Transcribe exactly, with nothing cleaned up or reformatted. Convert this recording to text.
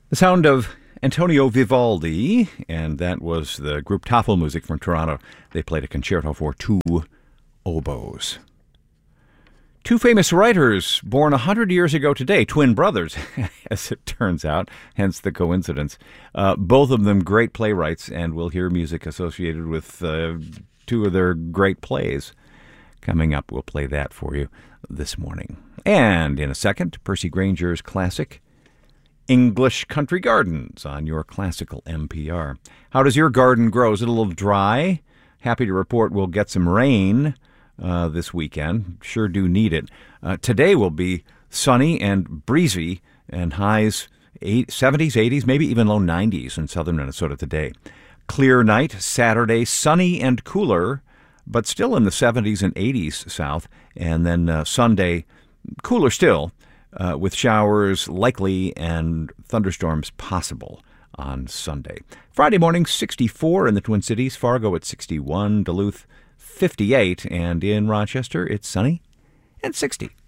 The sound of Antonio Vivaldi, and that was the group Tafelmusik from Toronto. They played a concerto for two oboes. Two famous writers born a hundred years ago today, twin brothers, as it turns out, hence the coincidence. Uh, both of them great playwrights, and we'll hear music associated with uh, two of their great plays. Coming up, we'll play that for you this morning. And in a second, Percy Granger's classic, English Country Gardens, on your classical N P R. How does your garden grow? Is it a little dry? Happy to report we'll get some rain uh, this weekend. Sure do need it. Uh, today will be sunny and breezy, and highs eight, seventies, eighties, maybe even low nineties in southern Minnesota today. Clear night, Saturday, sunny and cooler, but still in the seventies and eighties south. And then uh, Sunday, cooler still, uh, with showers likely and thunderstorms possible on Sunday. Friday morning, sixty-four in the Twin Cities, Fargo at sixty-one, Duluth fifty-eight, and in Rochester it's sunny and sixty.